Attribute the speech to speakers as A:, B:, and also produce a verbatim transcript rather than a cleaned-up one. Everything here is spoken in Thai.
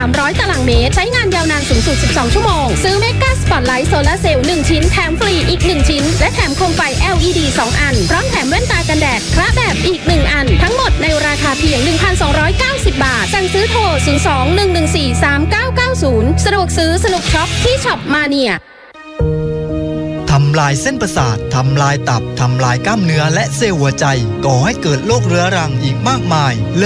A: สามร้อยตารางเมตรใช้งานยาวนานสูงสุดสิบสองชั่วโมงซื้อเมกาสปอตไลท์โซลาร์เซลล์หนึ่งชิ้นแถมฟรีอีกหนึ่งชิ้นและแถมโคมไฟ แอล อี ดี สองอันพร้อมแถมแว่นตากันแดดคละแบบอีกหนึ่งอันทั้งหมดในราคาเพียง หนึ่งพันสองร้อยเก้าสิบ บาทสั่งซื้อโทรศูนย์ สอง หนึ่ง หนึ่ง สี่ สาม เก้า เก้า ศูนย์สะดวกซื้อสนุกช็อปที่ช็อปมาเนีย
B: ทำลายเส้นประสาททำลายตับทำลายกล้ามเนื้อและเซลล์หัวใจก่อให้เกิดโรคเรื้อรังอีกมากมาย